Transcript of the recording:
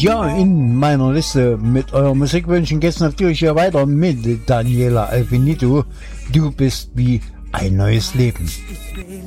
Ja, in meiner Liste mit euren Musikwünschen geht's natürlich hier weiter mit Daniela Alfinito. Du bist wie ein neues Leben.